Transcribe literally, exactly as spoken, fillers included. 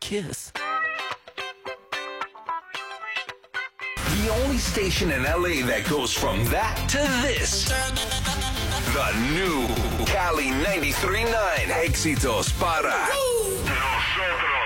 kiss. The only station in L A that goes from that to this. The new Cali ninety-three point nine. Éxitos para nosotros.